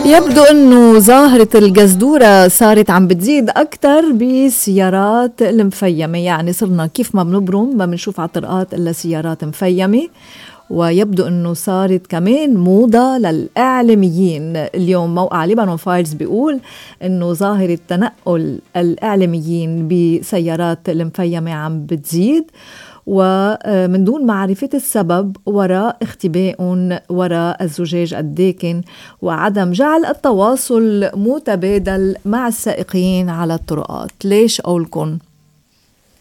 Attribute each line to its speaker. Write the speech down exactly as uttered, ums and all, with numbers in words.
Speaker 1: يبدو أنه ظاهرة الجزدورة صارت عم بتزيد أكتر بسيارات المفيمة، يعني صرنا كيف ما بنبرم ما بنشوف على الطرقات إلا سيارات مفيمة. ويبدو أنه صارت كمان موضة للإعلاميين. اليوم موقع ليبانون فايلز بيقول أنه ظاهرة تنقل الإعلاميين بسيارات المفيمة عم بتزيد، ومن دون معرفة السبب وراء اختبائهم وراء الزجاج الداكن وعدم جعل التواصل متبادل مع السائقين على الطرقات. ليش قولكم؟